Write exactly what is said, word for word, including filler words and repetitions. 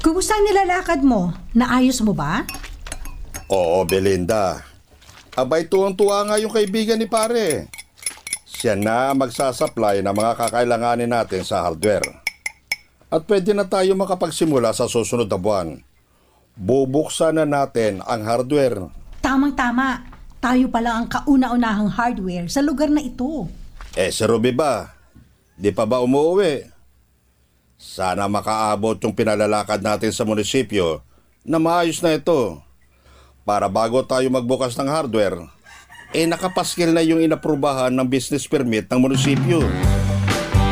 Kumusta ang nilalakad mo? Naayos mo ba? Oo, Belinda. Abay, tuwang-tuwa nga yung kaibigan ni pare. Siya na magsasupply ng mga kakailanganin natin sa hardware. At pwede na tayo makapagsimula sa susunod na buwan. Bubuksan na natin ang hardware. Tamang-tama. Tayo pala ang kauna-unahang hardware sa lugar na ito. Eh, si Ruby ba? Di pa ba umuwi? Sana makaabot yung pinalalakad natin sa munisipyo na maayos na ito. Para bago tayo magbukas ng hardware, eh nakapaskil na yung inaprubahan ng business permit ng munisipyo.